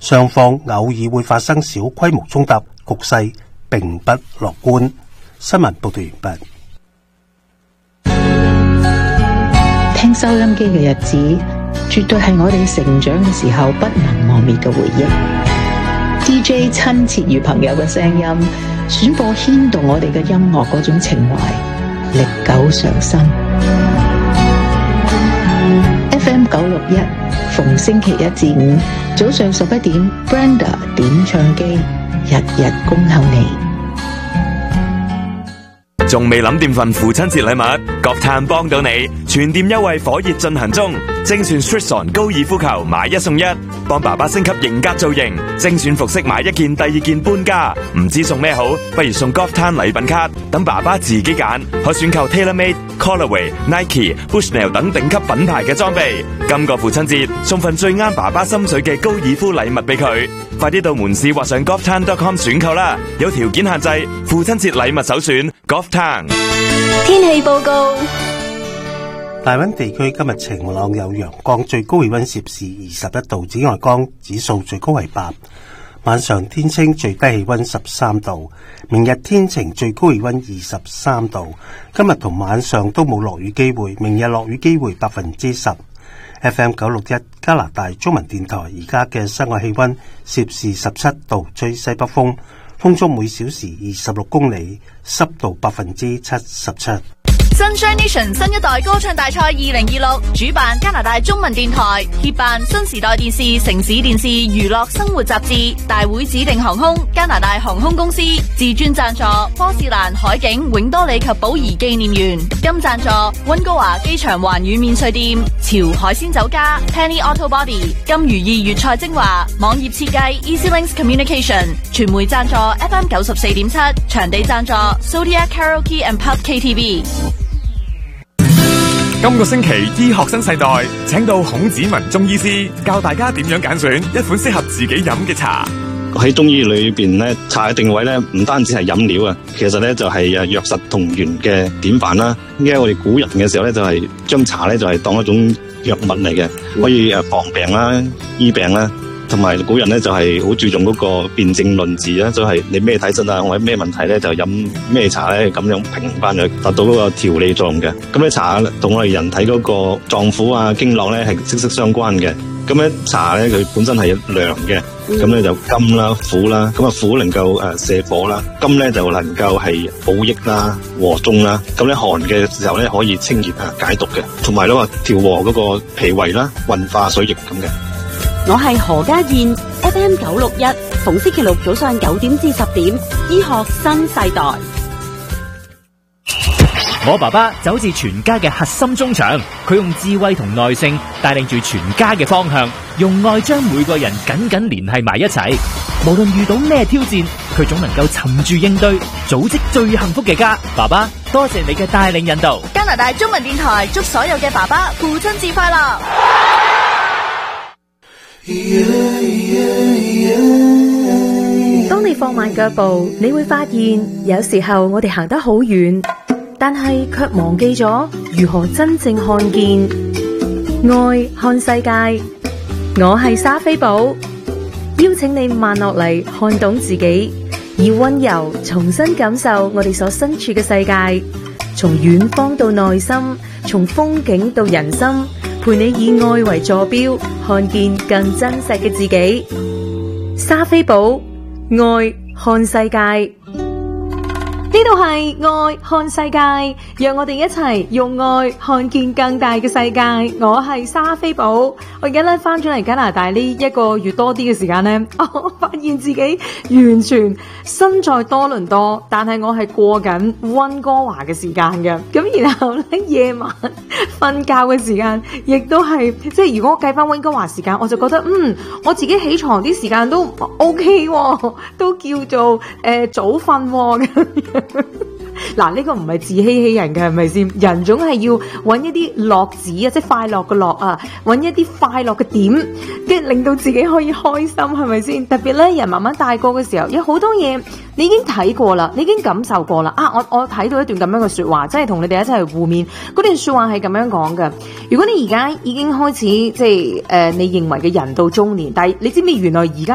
雙方偶爾會發生小規模衝突，局勢並不樂觀。新聞報道完畢。 聽收音機嘅日子，絕對係我哋成長嘅時候不能磨滅嘅回憶。DJ 親切如朋友嘅聲音，選播牽動我哋嘅音樂嗰種情懷，歷久常新。FM 961，逢星期一至五早上11點 ，Brenda 點唱機，日日恭候你。 仲未諗掂份父親節禮物？國泰幫到你，全店優惠火熱進行中。精選 Stritson 高爾夫球買一送一，幫爸爸升級型格造型。精選服飾買一件第二件半價，唔知送咩好，不如送 Golf Town 禮品卡，等爸爸自己揀，可選購 TaylorMade、Callaway、Nike、Bushnell 等頂級品牌嘅裝備。今個父親節送份最啱爸爸心水嘅高爾夫禮物俾佢，快啲到門市或上 golftown.com 選購啦！有條件限制，父親節禮物首選 Golf Town。 天氣報告。 大溫地區今日晴朗有陽光，最高氣溫攝氏21度，紫外光指數最高為8。晚上天清，最低氣溫13度。明日天晴，最高氣溫23度。今日同晚上都冇落雨機會，明日落雨機會10%。FM 961加拿大中文電台，而家嘅室外氣溫攝氏17度，吹西北風，風速每小時26公里，濕度77%。 Sunshine Nation 新一代歌唱大賽2026主辦加拿大中文電台，協辦新時代電視、城市電視娛樂生活雜誌，大會指定航空加拿大航空公司，至尊贊助波士蘭海景永多里及寶儀紀念園，金贊助溫哥華機場環宇免稅店、潮海鮮酒家、Penny Auto Body、金如意粵菜精華、網頁設計 EasyLinks Communication， 傳媒贊助 FM 94.7， 場地贊助 Zodiac Karaoke and Pub KTV。 今個星期醫學新世代請到孔子文中醫師教大家點樣揀選一款適合自己飲嘅茶。 喺中醫裏邊咧，茶嘅定位咧唔單止係飲料啊，其實咧就係藥食同源嘅典範啦。因為我哋古人嘅時候咧就係將茶咧就係當一種藥物嚟嘅，可以防病啦、醫病啦。同埋古人咧就係好注重嗰個辨證論治啦，就係你咩體質啊，或者咩問題咧就飲咩茶咧，咁樣平翻佢，達到嗰個調理作用嘅。咁咧茶同我哋人體嗰個臟腑啊、經絡咧係息息相關嘅。咁咧茶咧佢本身係涼嘅，咁咧就甘啦、苦啦，咁啊苦能夠瀉火啦，甘咧就能夠係補益啦、和中啦。咁咧寒嘅時候咧可以清熱啊、解毒嘅，同埋咧話調和嗰個脾胃啦、運化水液咁嘅。 我係何家燕 FM 961，逢星期六早上9點至10點，醫學新世代。 我爸爸就好似全家嘅核心中場，佢用智慧同耐性帶領住全家嘅方向，用愛將每個人緊緊聯繫埋一齊。無論遇到咩挑戰，佢總能夠沉住應對，組織最幸福嘅家。爸爸，多謝你嘅帶領引導。 加拿大中文電台祝所有嘅爸爸父親節快樂。 當你放慢腳步，你會發現有時候我哋行得好遠，但係卻忘記咗如何真正看見愛看世界。我係莎菲寶，邀請你慢落嚟，看懂自己，以溫柔重新感受我哋所身處嘅世界，從遠方到內心，從風景到人心，陪你以愛為坐標，看見更真實嘅自己。莎菲寶，愛看世界。呢度係愛看世界，讓我哋一齊用愛看見更大嘅世界。我係莎菲寶，我而家咧翻咗嚟加拿大呢1個月多啲嘅時間咧，我發現自己完全身在多倫多，但係我係過緊溫哥華嘅時間嘅。咁然後咧夜晚瞓覺嘅時間，亦都係即係如果我計翻溫哥華時間，我就覺得我自己起床啲時間都 OK 喎，都叫做早瞓喎咁樣。嗱，呢個唔係自欺欺人嘅，係咪先？人總係要揾一啲樂子啊，即係快樂嘅樂啊，揾一啲快樂嘅點，跟住令到自己可以開心，係咪先？特別咧，人慢慢大個嘅時候，有好多嘢你已經睇過啦，你已經感受過啦。我睇到一段咁樣嘅說話，即係同你哋一齊互勉。嗰段說話係咁樣講嘅：如果你而家已經開始即係你認為嘅人到中年，但係你知唔知原來而家